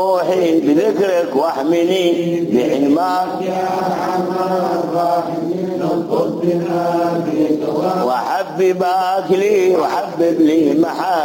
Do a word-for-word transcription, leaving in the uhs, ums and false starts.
روحي بذكرك واحمني بحماك يا ارحم الراحمين الطب بنا بك وحببك لي وحبب لي محا